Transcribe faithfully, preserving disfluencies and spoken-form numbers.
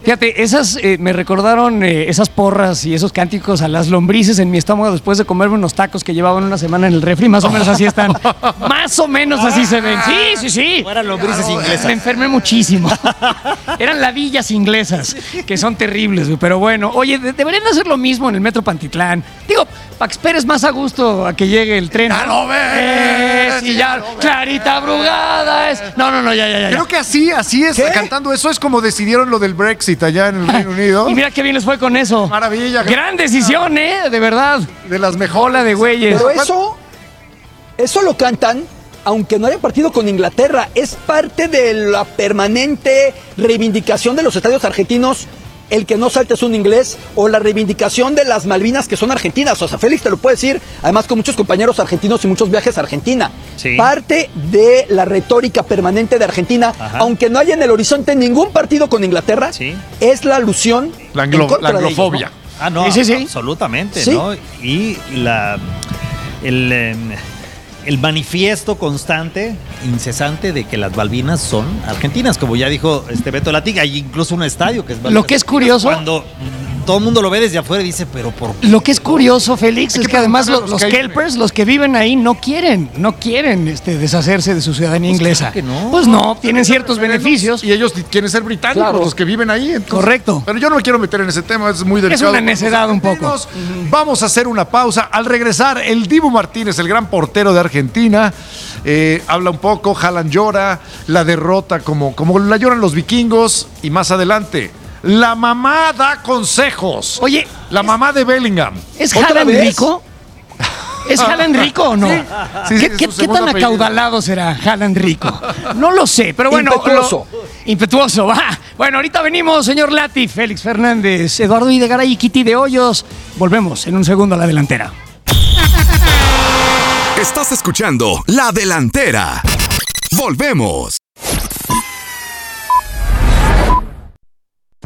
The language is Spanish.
Fíjate, esas eh, me recordaron eh, esas porras y esos cánticos a las lombrices en mi estómago después de comerme unos tacos que llevaban una semana en el refri. Más o menos así están. Más o menos así se ven. Sí, sí, sí. No eran lombrices claro, inglesas. Me enfermé muchísimo. Eran ladillas inglesas, que son terribles, güey. Pero bueno, oye, de- deberían de hacer lo mismo en el Metro Pantitlán. Digo, para que esperes más a gusto a que llegue el tren. ¡Ya lo ves! Es, y ya, Clarita Brugada es... No, no, no, ya, ya, ya. Creo que así, así es, ¿Qué? cantando eso es como decidieron lo del Brexit allá en el Reino Unido. Y mira qué bien les fue con eso. Maravilla. Gran decisión, ¿eh? De verdad. De las mejores. Hola de güeyes. Pero eso, eso lo cantan, aunque no haya partido con Inglaterra. Es parte de la permanente reivindicación de los estadios argentinos. El que no saltes un inglés o la reivindicación de las Malvinas que son argentinas. O sea, Félix te lo puede decir, además con muchos compañeros argentinos y muchos viajes a Argentina. Sí. Parte de la retórica permanente de Argentina, Ajá. aunque no haya en el horizonte ningún partido con Inglaterra, Sí. es la alusión La, en anglo- contra la de ellos, anglofobia. ¿no? Ah, no, Sí, sí, sí. absolutamente, Sí. ¿no? Y la el, eh, el manifiesto constante, incesante de que las Malvinas son argentinas, como ya dijo este Beto Latiga, hay incluso un estadio que es Lo que es curioso- cuando mm, todo el mundo lo ve desde afuera y dice, pero ¿por qué? Lo que es curioso, Félix, Hay es que que además preguntarle a los, los los que hay- kelpers, los que viven ahí, no quieren, no quieren este, deshacerse de su ciudadanía inglesa. claro que no. Pues no, tienen ciertos beneficios. Y ellos quieren ser británicos, Claro. los que viven ahí. entonces- Correcto. Pero yo no me quiero meter en ese tema, es muy Es delicado. una necedad un poco. Argentinos. Vamos a hacer una pausa. Al regresar, el Dibu Martínez, el gran portero de Argentina, eh, habla un poco, Haaland llora, la derrota como, como la lloran los vikingos. Y más adelante, la mamá da consejos. Oye, la mamá de Bellingham. ¿es ¿Otra Haaland vez? rico? ¿Es Haaland rico o no? Sí, sí, ¿Qué, es qué- su qué segundo tan apellido. acaudalado será Haaland rico? No lo sé, pero bueno. Impetuoso. lo- impetuoso, va. Bueno, ahorita venimos, señor Lati, Félix Fernández, Eduardo Videgaray y Kitty de Hoyos. Volvemos en un segundo a la delantera. Estás escuchando La Delantera. Volvemos.